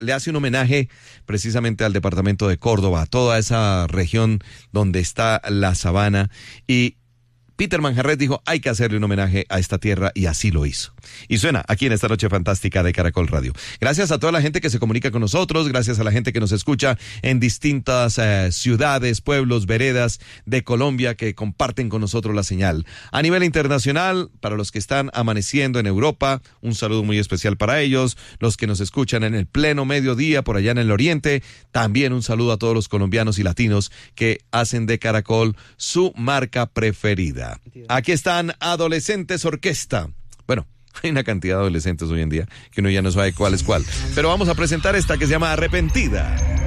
le hace un homenaje precisamente al departamento de Córdoba, a toda esa región donde está la sabana, y Peter Manjarrés dijo, hay que hacerle un homenaje a esta tierra, y así lo hizo. Y suena aquí en esta noche fantástica de Caracol Radio. Gracias a toda la gente que se comunica con nosotros, gracias a la gente que nos escucha en distintas ciudades, pueblos, veredas de Colombia que comparten con nosotros la señal. A nivel internacional, para los que están amaneciendo en Europa, un saludo muy especial para ellos. Los que nos escuchan en el pleno mediodía por allá en el oriente, también un saludo a todos los colombianos y latinos que hacen de Caracol su marca preferida. Aquí están Adolescentes Orquesta. Bueno, hay una cantidad de adolescentes hoy en día que uno ya no sabe cuál es cuál. Pero vamos a presentar esta que se llama Arrepentida.